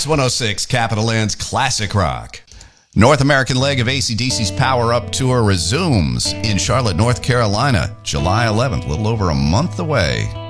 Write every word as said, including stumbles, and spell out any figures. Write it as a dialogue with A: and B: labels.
A: Kicks one oh six, Capital Land's Classic Rock. North American leg of A C D C's Power Up Tour resumes in Charlotte, North Carolina, July eleventh, a little over a month away.